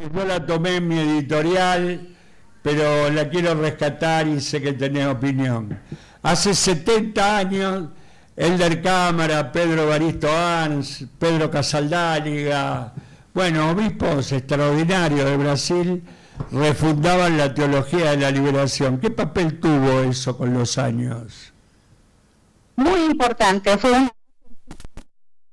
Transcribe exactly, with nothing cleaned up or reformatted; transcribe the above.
yo la tomé en mi editorial, pero la quiero rescatar y sé que tenés opinión. Hace setenta años, Helder Cámara, Pedro Evaristo Arns, Pedro Casaldáliga, bueno, obispos extraordinarios de Brasil, refundaban la teología de la liberación. ¿Qué papel tuvo eso con los años? Muy importante, fue un